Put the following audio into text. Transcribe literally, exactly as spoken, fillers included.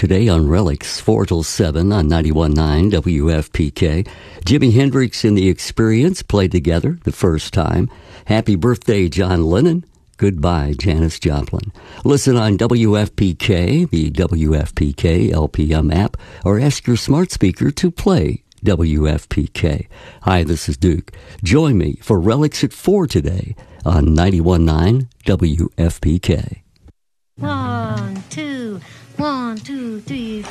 today on Relics, four till seven on ninety-one point nine W F P K. Jimi Hendrix and The Experience played together the first time. Happy birthday, John Lennon. Goodbye, Janis Joplin. Listen on W F P K, the W F P K L P M app, or ask your smart speaker to play W F P K. Hi, this is Duke. Join me for Relics at four today on ninety-one point nine W F P K. One, two, one, two, three, four.